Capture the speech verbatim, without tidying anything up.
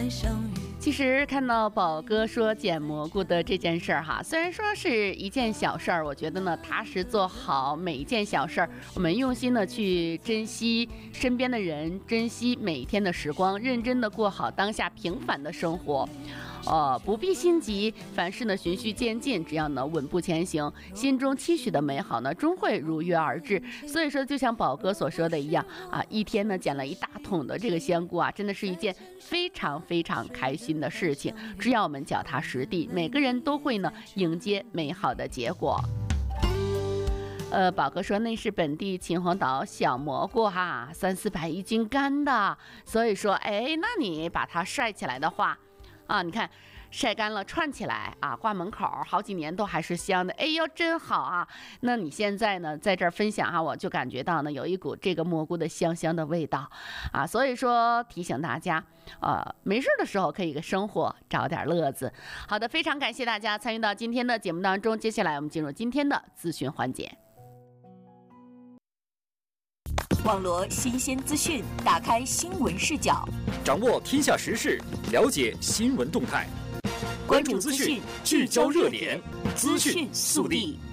其实看到宝哥说捡蘑菇的这件事儿哈，虽然说是一件小事儿，我觉得呢踏实做好每一件小事儿，我们用心的去珍惜身边的人，珍惜每一天的时光，认真的过好当下平凡的生活。呃，不必心急，凡事呢循序渐进，只要呢稳步前行，心中期许的美好呢终会如约而至。所以说，就像宝哥所说的一样啊，一天呢捡了一大桶的这个香菇啊，真的是一件非常非常开心的事情。只要我们脚踏实地，每个人都会呢迎接美好的结果。呃，宝哥说那是本地秦皇岛小蘑菇哈，三四百一斤干的，所以说，哎，那你把它晒起来的话。啊，你看晒干了串起来啊，挂门口好几年都还是香的，哎呦真好啊。那你现在呢在这儿分享哈，我就感觉到呢有一股这个蘑菇的香香的味道啊，所以说提醒大家呃没事的时候可以给生活找点乐子。好的，非常感谢大家参与到今天的节目当中，接下来我们进入今天的资讯环节。 网罗新鲜资讯，打开新闻视角， 掌握天下时事，了解新闻动态，关注资讯，聚焦热点，资讯速递。